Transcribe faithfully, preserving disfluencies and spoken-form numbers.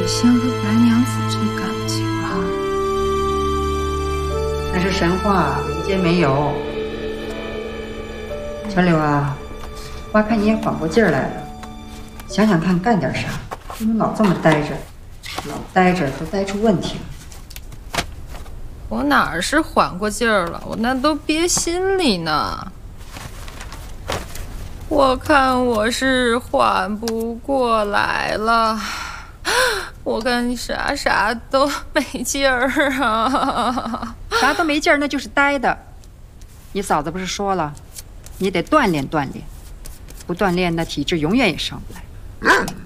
仙和白娘子这感情啊， 那是神话，人间没有。小柳啊，妈看你也缓过劲儿来了，想想看干点啥，不能老这么待着，老待着都待出问题了。 我哪儿是缓过劲儿了，我那都憋心里呢。我看我是缓不过来了，我看你啥啥都没劲儿啊， 啥都没劲儿，那就是呆的。你嫂子不是说了，你得锻炼锻炼，不锻炼那体质永远也上不来。